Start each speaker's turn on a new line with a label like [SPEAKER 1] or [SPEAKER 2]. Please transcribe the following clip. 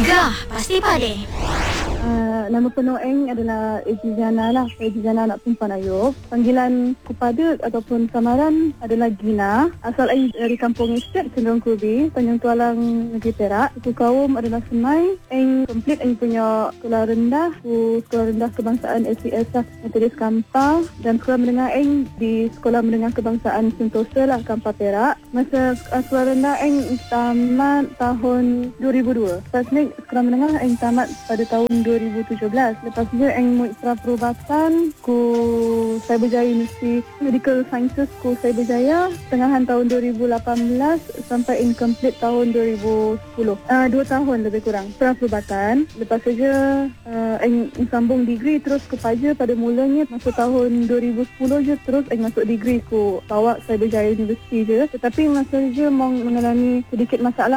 [SPEAKER 1] Gegar Pasti Pade.
[SPEAKER 2] Nama penuh Eng adalah Ejizana lah. Ejizana anak perempuan Ayub. Panggilan kepada ataupun samaran adalah Gina. Asal Eng dari Kampung Estate, Cenderung Kurbi, Tanjung Tualang, Negeri Perak. Suku kaum adalah Semai. Eng komplit Eng punya sekolah rendah. Sekolah rendah kebangsaan SCS lah, Metodis Kampar. Dan sekolah menengah Eng di Sekolah Menengah Kebangsaan Sentosa lah, Kampar Perak. Masa sekolah rendah Eng tamat tahun 2002. Lepas ni sekolah menengah Eng tamat pada tahun 2017. Lepas tu Eng mau ikrar perubatan ku Cyberjaya University Medical Sciences ku Cyberjaya tengahan tahun 2018 sampai incomplete tahun 2010. 2 tahun lebih kurang ikrar perubatan. Lepas saja Eng sambung degree terus ke Paja. Pada mulanya masa tahun 2010 je terus Eng masuk degree ku bawa Cyberjaya University je. Tetapi masa je mengalami sedikit masalah